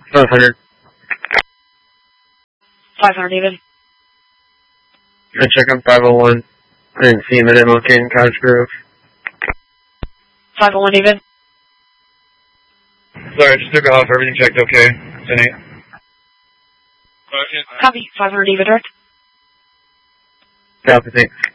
500. 500 David. I check on 501. I didn't see him at MLK in Cottage Grove. 501 David. Sorry, just took off. Everything checked okay. 10-8. Copy. 500 David direct. Copy, thanks.